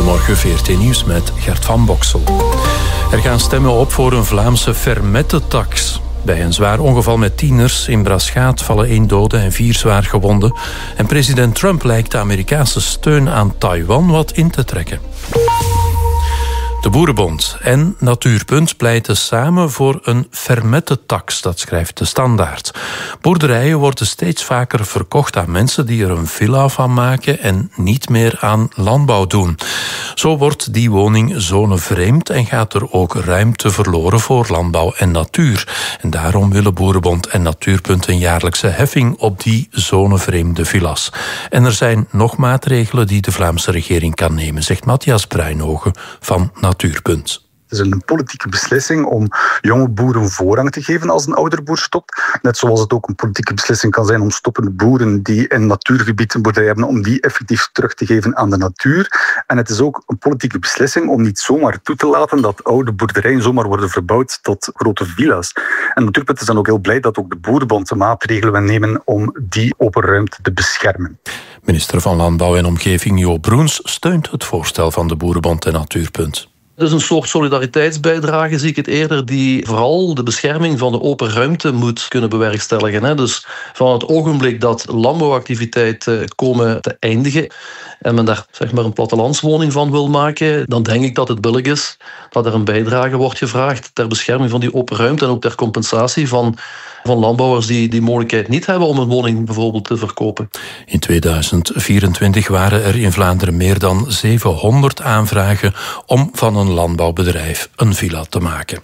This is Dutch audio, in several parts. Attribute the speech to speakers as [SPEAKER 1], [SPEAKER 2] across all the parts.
[SPEAKER 1] Goedemorgen, VRT Nieuws met Gert van Boksel. Er gaan stemmen op voor een Vlaamse fermettetax. Bij een zwaar ongeval met tieners in Braschaat vallen 1 dode en 4 zwaar gewonden. En president Trump lijkt de Amerikaanse steun aan Taiwan wat in te trekken. De Boerenbond en Natuurpunt pleiten samen voor een fermettetax, dat schrijft de Standaard. Boerderijen worden steeds vaker verkocht aan mensen die er een villa van maken en niet meer aan landbouw doen. Zo wordt die woning zonevreemd en gaat er ook ruimte verloren voor landbouw en natuur. En daarom willen Boerenbond en Natuurpunt een jaarlijkse heffing op die zonevreemde villa's. En er zijn nog maatregelen die de Vlaamse regering kan nemen, zegt Matthias Bruinhogen van Natuurpunt.
[SPEAKER 2] Het is een politieke beslissing om jonge boeren voorrang te geven als een ouder boer stopt. Net zoals het ook een politieke beslissing kan zijn om stoppende boeren die in natuurgebied een boerderij hebben, om die effectief terug te geven aan de natuur. En het is ook een politieke beslissing om niet zomaar toe te laten dat oude boerderijen zomaar worden verbouwd tot grote villa's. En Natuurpunt is dan ook heel blij dat ook de Boerenbond de maatregelen wil nemen om die open ruimte te beschermen.
[SPEAKER 1] Minister van Landbouw en Omgeving Jo Broens steunt het voorstel van de Boerenbond en Natuurpunt.
[SPEAKER 3] Dus een soort solidariteitsbijdrage zie ik het eerder, die vooral de bescherming van de open ruimte moet kunnen bewerkstelligen. Dus van het ogenblik dat landbouwactiviteiten komen te eindigen en men daar zeg maar een plattelandswoning van wil maken, dan denk ik dat het billig is dat er een bijdrage wordt gevraagd ter bescherming van die open ruimte en ook ter compensatie van landbouwers die die mogelijkheid niet hebben om een woning bijvoorbeeld te verkopen.
[SPEAKER 1] In 2024 waren er in Vlaanderen meer dan 700 aanvragen om van een landbouwbedrijf een villa te maken.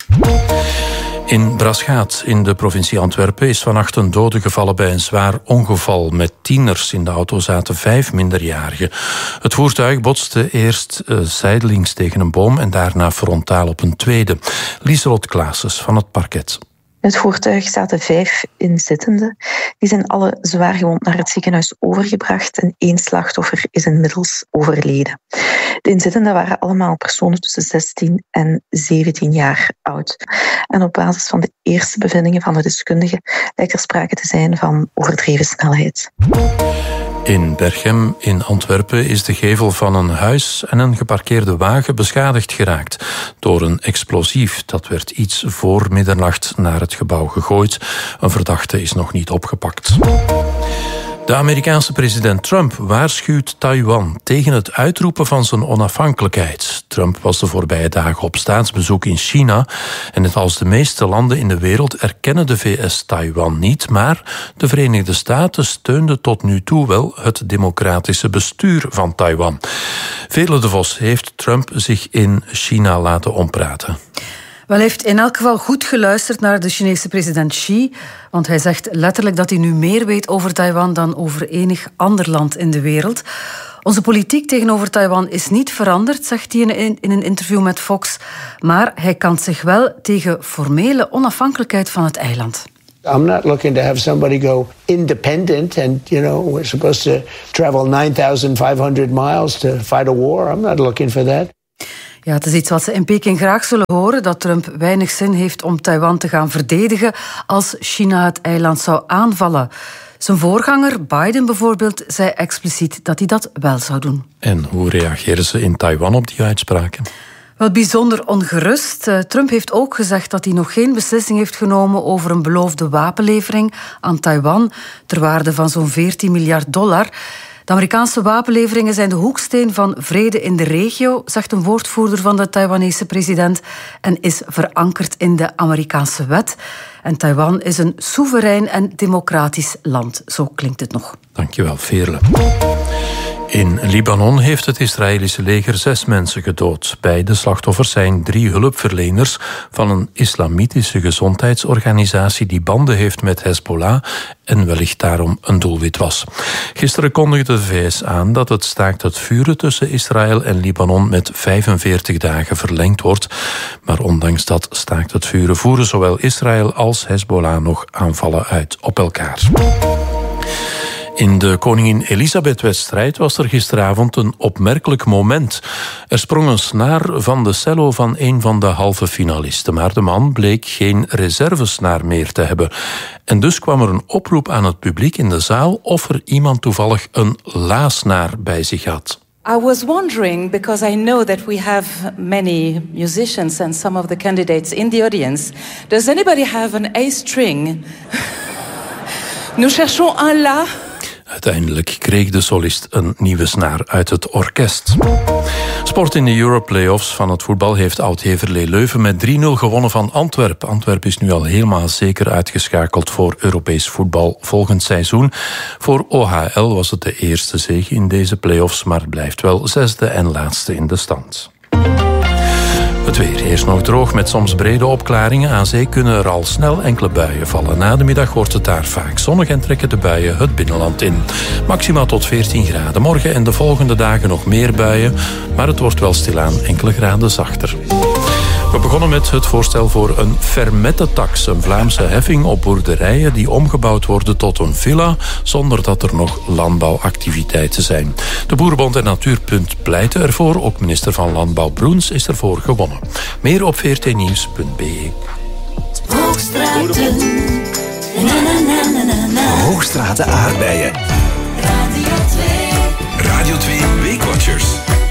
[SPEAKER 1] In Braschaat in de provincie Antwerpen is vannacht een dode gevallen bij een zwaar ongeval met tieners. In de auto zaten 5 minderjarigen. Het voertuig botste eerst zijdelings tegen een boom en daarna frontaal op een tweede. Lieselot Claessens van het parket.
[SPEAKER 4] In het voertuig zaten 5 inzittenden. Die zijn alle zwaar gewond naar het ziekenhuis overgebracht en 1 slachtoffer is inmiddels overleden. De inzittenden waren allemaal personen tussen 16 en 17 jaar oud. En op basis van de eerste bevindingen van de deskundigen lijkt er sprake te zijn van overdreven snelheid.
[SPEAKER 1] In Berchem in Antwerpen is de gevel van een huis en een geparkeerde wagen beschadigd geraakt door een explosief. Dat werd iets voor middernacht naar het gebouw gegooid. Een verdachte is nog niet opgepakt. De Amerikaanse president Trump waarschuwt Taiwan tegen het uitroepen van zijn onafhankelijkheid. Trump was de voorbije dagen op staatsbezoek in China en net als de meeste landen in de wereld erkennen de VS Taiwan niet, maar de Verenigde Staten steunden tot nu toe wel het democratische bestuur van Taiwan. Veerle de Vos heeft Trump zich in China laten ompraten.
[SPEAKER 5] Wel, hij heeft in elk geval goed geluisterd naar de Chinese president Xi, want hij zegt letterlijk dat hij nu meer weet over Taiwan dan over enig ander land in de wereld. Onze politiek tegenover Taiwan is niet veranderd, zegt hij in een interview met Fox, maar hij kant zich wel tegen formele onafhankelijkheid van het eiland.
[SPEAKER 6] I'm not looking to have somebody go independent and, we're supposed to travel 9,500 miles to fight a war. I'm not looking for that.
[SPEAKER 5] Ja, het is iets wat ze in Peking graag zullen horen, dat Trump weinig zin heeft om Taiwan te gaan verdedigen als China het eiland zou aanvallen. Zijn voorganger, Biden bijvoorbeeld, zei expliciet dat hij dat wel zou doen.
[SPEAKER 1] En hoe reageren ze in Taiwan op die uitspraken?
[SPEAKER 5] Wel bijzonder ongerust. Trump heeft ook gezegd dat hij nog geen beslissing heeft genomen over een beloofde wapenlevering aan Taiwan ter waarde van zo'n $14 miljard. De Amerikaanse wapenleveringen zijn de hoeksteen van vrede in de regio, zegt een woordvoerder van de Taiwanese president, en is verankerd in de Amerikaanse wet. En Taiwan is een soeverein en democratisch land. Zo klinkt het nog.
[SPEAKER 1] Dankjewel, Veerle. In Libanon heeft het Israëlische leger 6 mensen gedood. Bij de slachtoffers zijn 3 hulpverleners van een islamitische gezondheidsorganisatie die banden heeft met Hezbollah en wellicht daarom een doelwit was. Gisteren kondigde de VS aan dat het staakt het vuren tussen Israël en Libanon met 45 dagen verlengd wordt. Maar ondanks dat staakt het vuren voeren zowel Israël als Hezbollah nog aanvallen uit op elkaar. In de Koningin Elisabeth-wedstrijd was er gisteravond een opmerkelijk moment. Er sprong een snaar van de cello van een van de halve finalisten, maar de man bleek geen reservesnaar meer te hebben. En dus kwam er een oproep aan het publiek in de zaal of er iemand toevallig een laasnaar bij zich had.
[SPEAKER 7] I was wondering, because I know that we have many musicians and some of the candidates in the audience, does anybody have an A string? Nous cherchons un La.
[SPEAKER 1] Uiteindelijk kreeg de solist een nieuwe snaar uit het orkest. Sport in de Euro-playoffs van het voetbal heeft Oud-Heverlee Leuven met 3-0 gewonnen van Antwerpen. Antwerpen is nu al helemaal zeker uitgeschakeld voor Europees voetbal volgend seizoen. Voor OHL was het de eerste zege in deze playoffs, maar het blijft wel zesde en laatste in de stand. Het weer eerst nog droog met soms brede opklaringen. Aan zee kunnen er al snel enkele buien vallen. Na de middag wordt het daar vaak zonnig en trekken de buien het binnenland in. Maximaal tot 14 graden. Morgen en de volgende dagen nog meer buien, maar het wordt wel stilaan enkele graden zachter. We begonnen met het voorstel voor een fermette-tax, een Vlaamse heffing op boerderijen die omgebouwd worden tot een villa, zonder dat er nog landbouwactiviteiten zijn. De Boerenbond en Natuurpunt pleiten ervoor, ook minister van Landbouw Broens is ervoor gewonnen. Meer op vrtnieuws.be.
[SPEAKER 8] Hoogstraten aardbeien. Radio 2 Weekwatchers.